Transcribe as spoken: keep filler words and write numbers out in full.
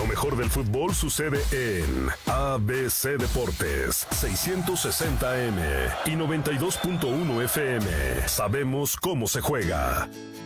Lo mejor del fútbol sucede en A B C Deportes, seiscientos sesenta A M y noventa y dos punto uno F M. Sabemos cómo se juega.